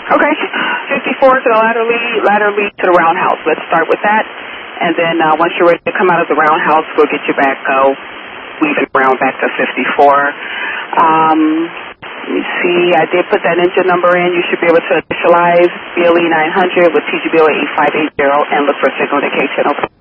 Okay. 54 to the ladder lead to the roundhouse. Let's start with that. And then once you're ready to come out of the roundhouse, we'll get you back, weaving around back to 54. Let me see. I did put that engine number in. You should be able to initialize BLE 900 with TGBO 8580 and look for signal indication. Okay.